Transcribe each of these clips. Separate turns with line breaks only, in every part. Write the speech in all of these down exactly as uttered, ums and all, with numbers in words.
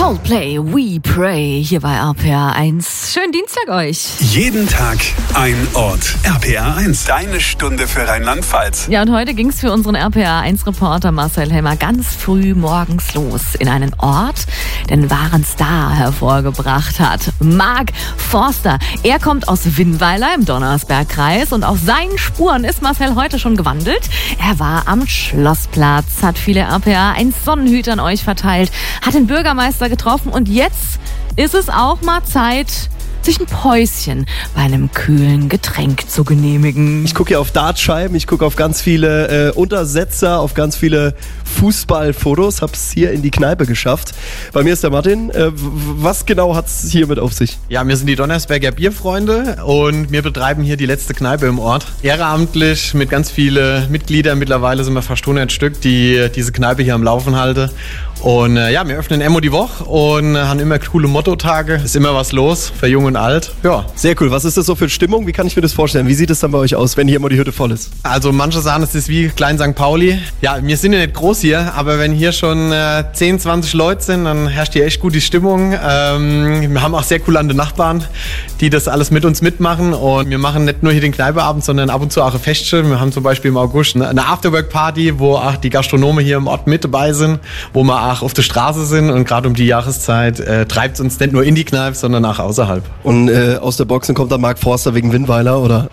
Coldplay, We Pray, hier bei R P R eins. Schönen Dienstag euch.
Jeden Tag ein Ort. R P R eins, deine Stunde für Rheinland-Pfalz.
Ja, und heute ging es für unseren R P R eins Reporter Marcel Helmer ganz früh morgens los in einen Ort, der einen wahren Star hervorgebracht hat. Mark Forster. Er kommt aus Winnweiler im Donnersbergkreis und auf seinen Spuren ist Marcel heute schon gewandelt. Er war am Schlossplatz, hat viele R P R eins Sonnenhüte an euch verteilt, hat den Bürgermeister getroffen und jetzt ist es auch mal Zeit, sich ein Päuschen bei einem kühlen Getränk zu genehmigen.
Ich gucke hier auf Dartscheiben, ich gucke auf ganz viele äh, Untersetzer, auf ganz viele Fußballfotos, hab's hier in die Kneipe geschafft. Bei mir ist der Martin. Äh, was genau hat's hiermit auf sich?
Ja, wir sind die Donnersberger Bierfreunde und wir betreiben hier die letzte Kneipe im Ort. Ehrenamtlich mit ganz vielen Mitgliedern, mittlerweile sind wir fast hundert Stück, die diese Kneipe hier am Laufen halten. Und äh, ja, wir öffnen immer die Woche und äh, haben immer coole Mottotage. Ist immer was los, für jung und alt. Ja.
Sehr cool. Was ist das so für eine Stimmung? Wie kann ich mir das vorstellen? Wie sieht es dann bei euch aus, wenn hier immer die Hütte voll ist?
Also manche sagen, es ist wie Klein Sankt Pauli. Ja, wir sind ja nicht groß hier, aber wenn hier schon äh, zehn, zwanzig Leute sind, dann herrscht hier echt gut die Stimmung. Ähm, wir haben auch sehr coole Nachbarn, die das alles mit uns mitmachen. Und wir machen nicht nur hier den Kneipeabend, sondern ab und zu auch ein Festchen. Wir haben zum Beispiel im August eine Afterwork-Party, wo auch die Gastronomen hier im Ort mit dabei sind, wo wir auch auf der Straße sind. Und gerade um die Jahreszeit äh, treibt es uns nicht nur in die Kneipe, sondern auch außerhalb.
Und äh, aus der Boxen kommt dann Mark Forster wegen Winnweiler, oder?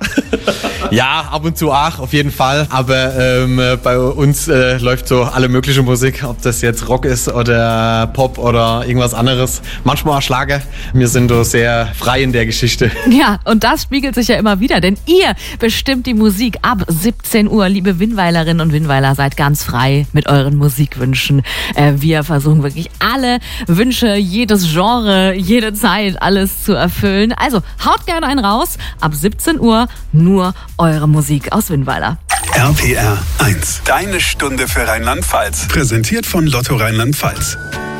Ja, ab und zu auch, auf jeden Fall. Aber ähm, bei uns äh, läuft so alle mögliche Musik, ob das jetzt Rock ist oder Pop oder irgendwas anderes. Manchmal auch Schlager. Wir sind da sehr frei in der Geschichte.
Ja, und das spiegelt sich ja immer wieder, denn ihr bestimmt die Musik ab siebzehn Uhr. Liebe Winnweilerinnen und Winnweiler, seid ganz frei mit euren Musikwünschen. Äh, wir versuchen wirklich alle Wünsche, jedes Genre, jede Zeit, alles zu erfüllen. Also haut gerne einen raus. Ab siebzehn Uhr nur eure Musik aus Winnweiler.
R P R eins, deine Stunde für Rheinland-Pfalz. Präsentiert von Lotto Rheinland-Pfalz.